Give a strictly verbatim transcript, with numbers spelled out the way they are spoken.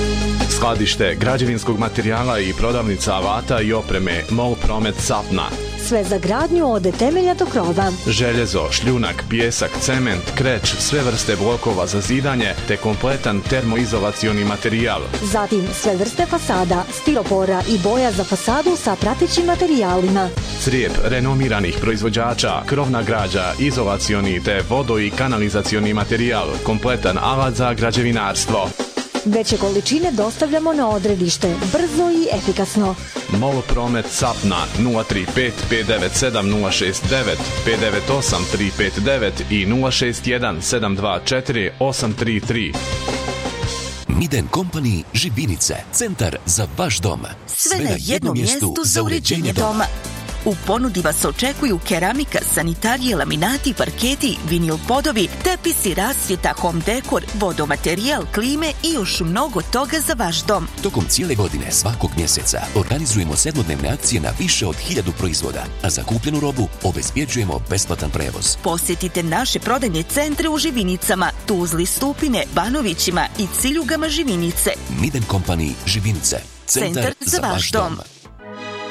Skladište građevinskog materijala i prodavnica alata i opreme MOL Promet Sapna. Sve za gradnju od temelja do krova. Željezo, šljunak, pijesak, cement, kreć, sve vrste blokova za zidanje te kompletan termoizolacioni materijal. Zatim sve vrste fasada, stiropora i boja za fasadu sa pratećim materijalima. Crijep renomiranih proizvođača, krovna građa, izolacioni te vodo- i kanalizacioni materijal, kompletan alat za građevinarstvo. Veće količine dostavljamo na odredište, brzo i efikasno. MOL Promet Sapna nula tri pet pet devet sedam nula šest devet, pet devet osam tri pet devet i nula šest jedan sedam dva četiri osam tri tri. Miden Company Živinice, centar za vaš dom. Sve, Sve na jednom mjestu za uređenje doma. U ponudi vas očekuju keramika, sanitarije, laminati, parketi, vinil podovi, tepisi, rasvjeta, home dekor, vodomaterijal, klime i još mnogo toga za vaš dom. Tokom cijele godine svakog mjeseca organizujemo sedmodnevne akcije na više od hiljadu proizvoda, a za kupljenu robu obezbjeđujemo besplatan prevoz. Posjetite naše prodajne centre u Živinicama, Tuzli, Stupine, Banovićima i Ciljugama Živinice. Miden Company Živinice, centar, centar za, za vaš dom. dom.